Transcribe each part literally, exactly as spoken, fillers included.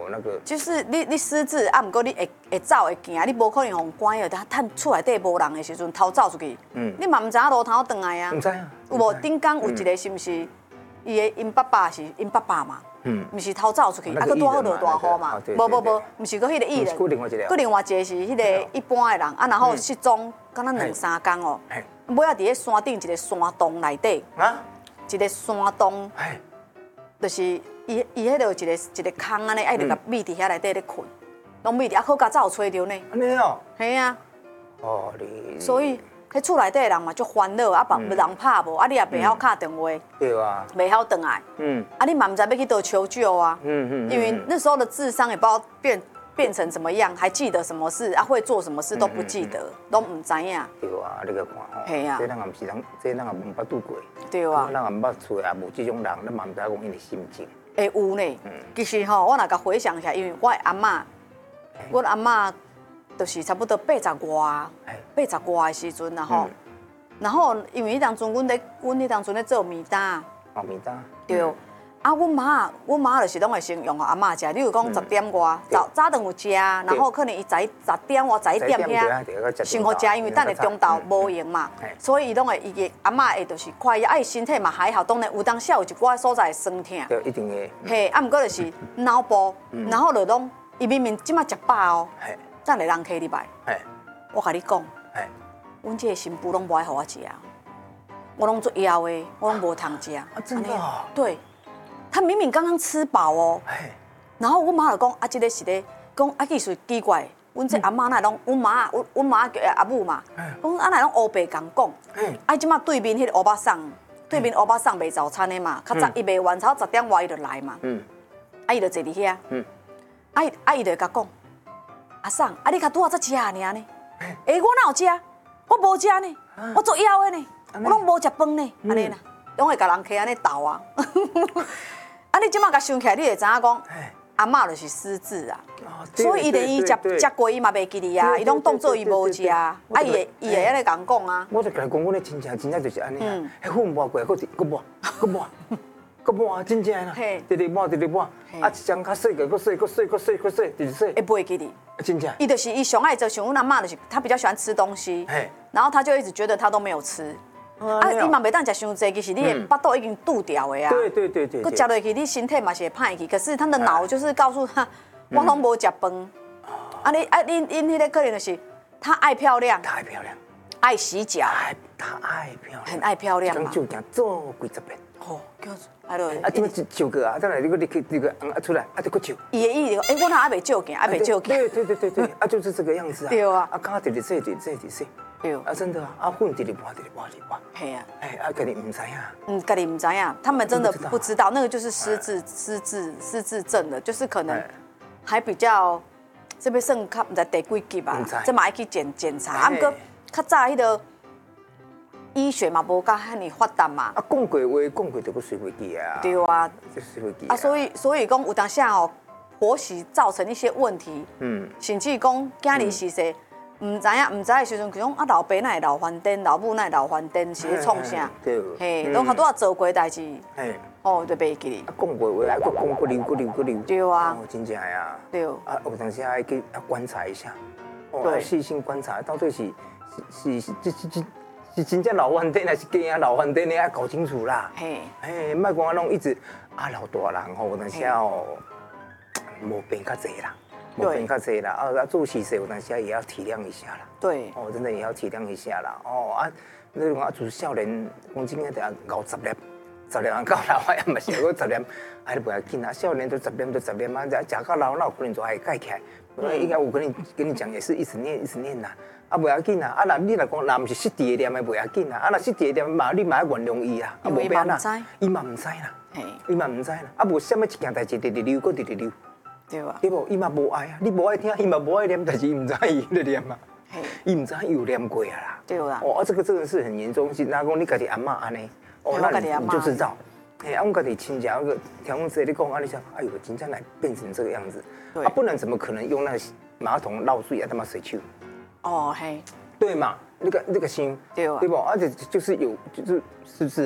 有那个。 就是你你失智啊，不过你会会走会行，你无可能互关了，他厝内底无人的时阵偷走出去。嗯。你嘛唔知影路头转来啊？ 唔知啊。 有无？顶工有一个是毋是？伊的因爸爸是因爸爸嘛？嗯。毋是偷走出去，啊，佮大好落大雨嘛？无无无，毋是佮迄个艺人。 佮另外一个。 佮另外一个是迄个一般的人啊，然后失踪，敢若两三工哦。尾啊，伫咧山顶一个山洞内底。啊。一个山洞。哎。就是伊伊迄个一个一个坑安尼，爱着甲秘伫遐内底咧困，拢秘伫啊，好甲早有找着呢。 安尼哦。 系啊。 哦，你。 所以，迄厝内底的人嘛，足烦恼，啊，别人拍无，啊，你也袂晓敲电话。 对啊。 袂晓转来。嗯。啊，你嘛唔知要去倒求救啊。嗯嗯。因为那时候的智商也不知道变变成怎么样，还记得什么事啊，会做什么事都不记得，拢唔知影。 对啊，你去看吼。 系啊。 这咱也唔是人，这咱也唔捌拄过。 对啊。 咱也唔捌厝也无这种人，咱嘛唔知讲因的心情。 会有呢，其实吼，我若甲回想一下，因为我阿嬷，我阿嬷就是差不多八十外，八十外的时阵然后，然后因为迄当阵阮咧，阮迄当阵咧做面单， 哦面单， 对，啊，阮妈，阮妈就是拢会先用互阿嬷食，例如讲十点外，早早顿有食，然后可能伊十十点外十一点遐，先好食，因为等下中昼无用嘛，所以伊拢会伊个阿嬷会就是快，啊伊身体嘛还好，当然有当时有一寡所在会酸痛， 对，一定会。 嘿，啊，毋过就是脑部，然后就拢伊明明即马食饱哦，等下人客入来，我甲你讲，阮这个新妇拢无爱互我食，我拢做枵的，我拢无通食。 啊，真的哦。 对。他明明刚刚吃饱哦，然后我妈就讲啊，这个是咧，讲啊，其实奇怪，阮这阿妈那拢，阮妈，阮阮妈叫阿母嘛，讲啊那拢乌白共讲，啊即马对面迄个欧巴桑，对面欧巴桑卖早餐的嘛，较早伊卖完超十点外伊就来嘛，啊伊就坐伫遐，啊伊啊伊就甲讲，阿桑，啊你较拄啊才食尔呢，诶我哪有食？我无食呢，我做枵的呢，我拢无食饭呢，安尼啦，拢会甲人客安尼斗啊。啊！你即马甲想起来，你会知影讲，阿嬷就是失智啊，所以伊连伊食食过伊嘛袂记哩啊，伊拢当做伊无食啊，啊伊会伊会安尼甲人讲啊。 我就甲伊讲，阮咧真正真正就是安尼啊，迄粉抹过，搁搁抹，搁抹，搁抹啊，真正啦，直直抹直直抹，啊一张较细个，搁细搁细搁细搁细，直直细。 会袂记哩。 真正。 伊就是伊上爱做，像阮阿嬷就是，她比较喜欢吃东西，然后她就一直觉得她都没有吃。啊，伊嘛袂当食伤济，其实你的巴肚已经肚掉的啊。 对对对对。 佮食落去，你身体嘛是会歹去。可是他的脑就是告诉他，我拢无食饭。啊，你啊，因因迄个可能就是他爱漂亮。 他爱漂亮。 爱洗脚。 他爱漂亮。 很爱漂亮嘛。 就行做几十遍。 哦，叫哎对。 啊，怎么照个啊？等下你个你去你个啊出来，啊就搁照。 伊的意思，哎，我哪还袂照镜，还袂照镜。 对对对对对，啊就是这个样子啊。 对啊。 啊，刚直直说直直直说。对啊，真的啊，啊混直直播直直播直直播。 系啊， 哎啊，家己唔知啊。 嗯，家己唔知啊，他们真的不知道，那个就是失智、失智、失智症的，就是可能还比较这边算较唔知第几级吧，这嘛要去检检查。啊，不过较早迄个医学嘛，无甲遐尼发达嘛。 啊，讲过话，讲过就搁随袂记啊。 对啊， 就随袂记啊。所以所以讲有当下哦，婆媳造成一些问题，嗯，甚至讲家里是谁。唔知影，唔知的时阵，佢讲啊，老爸那会闹翻颠，老母那会闹翻颠，是咧创啥？ 对， 嘿，拢好多啊做过代志，嘿，哦，就袂记哩。 啊，讲过话，啊，搁讲搁溜，搁溜，搁溜。 对啊， 哦，真正呀。 对。 啊，有当时还去要观察一下，哦，要细心观察，到底是是是是是是真正闹翻颠，还是假啊闹翻颠的，要搞清楚啦。嘿，嘿，莫讲啊，拢一直啊老大人吼，有当时哦，无变较济啦。我变较济啦，啊，做事时有当时也要体谅一下啦。 对， 哦，真的也要体谅一下啦。哦啊，你讲啊，做少年，讲真个，得熬十粒，十粒人到老啊，也嘛是个十粒，哎，你不要紧啊，少年都十粒都十粒嘛，食食到老，那有可能就爱改起来。应该我跟你跟你讲，也是一直念一直念啦。啊，不要紧啊，啊，那你来讲，那不是失智的念的，不要紧啊。啊，那失智的念嘛，你嘛要原谅伊啦。 啊，无变啦， 伊嘛唔知啦，伊嘛唔知啦。啊，无什么一件代志直直溜，搁直直溜。 对啊， 对不？伊嘛无爱啊，你无爱听，伊嘛无爱念，但是伊唔知伊在念嘛，伊唔知伊有念过啊啦。 对啦。 哦，啊，这个真的是很严重。是哪讲你家己阿嬷安尼，哦，那你就知道。哎，啊，我家己亲戚那个调公子，你讲啊，你想，哎呦，真正来变成这个样子，啊，不然怎么可能用那个马桶绕水啊，他妈水球？ 哦，嘿。 对嘛？那个那个心， 对啊， 对不？而且就是有就是失智嘛。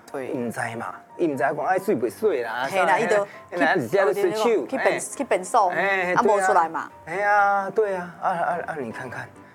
对， 唔知嘛，伊唔知讲爱水袂水啦， 嘿啦，伊都那直接就出手， 去变去变数， 哎啊，无出来嘛。 哎呀，对啊，啊啊啊！你看看，